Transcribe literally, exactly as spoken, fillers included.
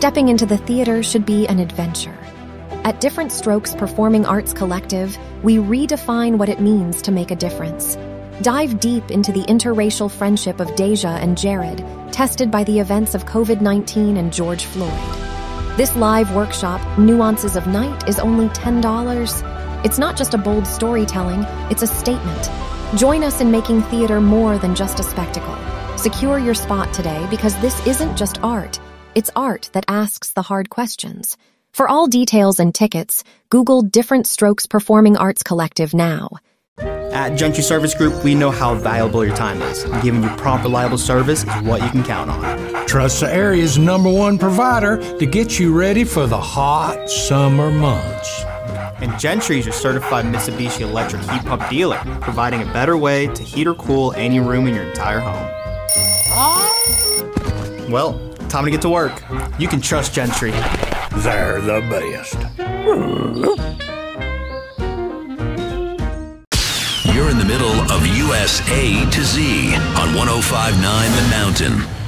Stepping into the theater should be an adventure. At Different Strokes Performing Arts Collective, we redefine what it means to make a difference. Dive deep into the interracial friendship of Deja and Jared, tested by the events of COVID nineteen and George Floyd. This live workshop, Nuances of Night, is only ten dollars. It's not just a bold storytelling, it's a statement. Join us in making theater more than just a spectacle. Secure your spot today because this isn't just art. It's art that asks the hard questions. For all details and tickets, Google Different Strokes Performing Arts Collective now. At Gentry Service Group, we know how valuable your time is. And giving you prompt, reliable service is what you can count on. Trust the area's number one provider to get you ready for the hot summer months. And Gentry is your certified Mitsubishi electric heat pump dealer, providing a better way to heat or cool any room in your entire home. Well, time to get to work. You can trust Gentry. They're the best. You're in the middle of U S A to Z on one oh five point nine The Mountain.